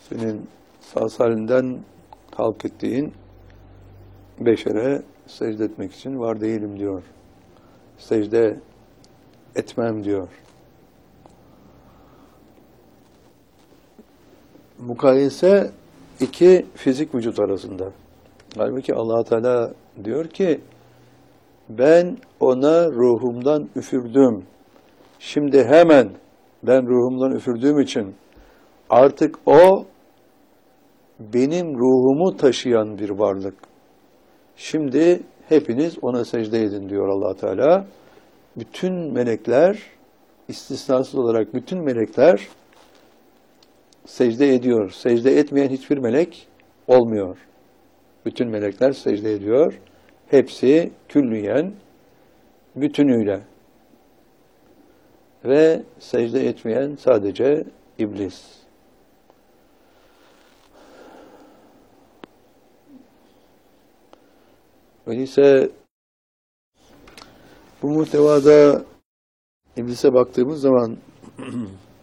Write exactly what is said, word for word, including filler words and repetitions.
senin sağ salinden halk ettiğin beşere secde etmek için var değilim diyor. Secde etmem diyor. Mukayese iki fizik vücut arasında. Halbuki Allah Teala diyor ki ben ona ruhumdan üfürdüm. Şimdi hemen ben ruhumdan üfürdüğüm için artık o benim ruhumu taşıyan bir varlık. Şimdi hepiniz ona secde edin diyor Allah Teala. Bütün melekler, istisnasız olarak bütün melekler secde ediyor. Secde etmeyen hiçbir melek olmuyor. Bütün melekler secde ediyor. Hepsi külliyen, bütünüyle. Ve secde etmeyen sadece iblis. Öyleyse bu muhtevada iblise baktığımız zaman